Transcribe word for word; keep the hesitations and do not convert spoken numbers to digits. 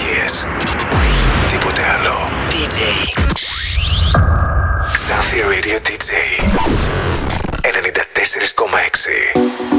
επιτυχίες. Τίποτε άλλο. ντι τζέι Xanthi Radio ντι τζέι ενενήντα τέσσερα κόμμα έξι.